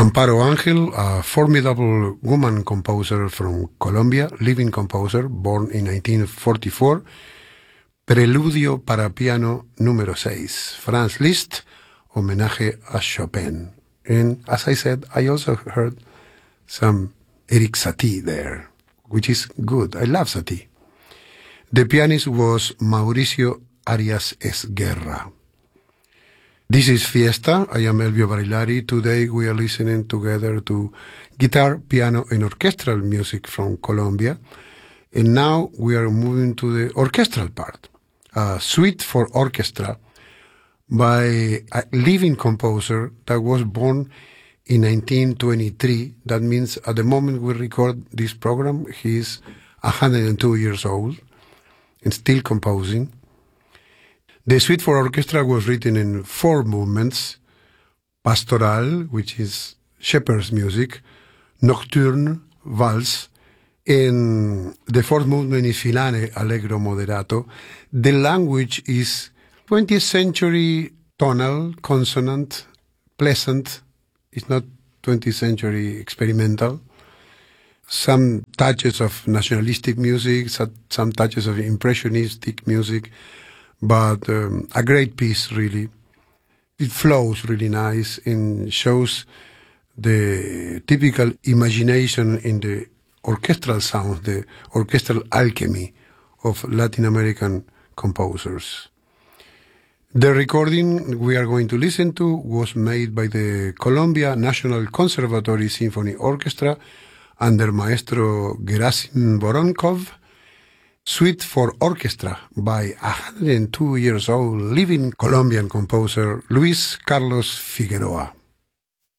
Amparo Ángel, a formidable woman composer from Colombia, living composer, born in 1944, Preludio para piano número 6, Franz Liszt, homenaje a Chopin. And as I said, I also heard some Erik Satie there, which is good. I love Satie. The pianist was Mauricio Arias Esguerra. This is Fiesta. I am Elvio Barilari. Today we are listening together to guitar, piano, and orchestral music from Colombia. And now we are moving to the orchestral part. A suite for orchestra by a living composer that was born in 1923. That means at the moment we record this program, he is 102 years old and still composing. The suite for orchestra was written in 4 movements: Pastoral, which is shepherd's music, Nocturne, Valse, and the 4th movement is Filane, Allegro Moderato. The language is 20th century tonal, consonant, pleasant. It's not 20th century experimental. Some touches of nationalistic music, some touches of impressionistic music, but a great piece, really. It flows really nice and shows the typical imagination in the orchestral sounds, the orchestral alchemy of Latin American composers. The recording we are going to listen to was made by the Colombia National Conservatory Symphony Orchestra under Maestro Gerasim Voronkov. Suite for Orchestra by 102 years old living Colombian composer Luis Carlos Figueroa.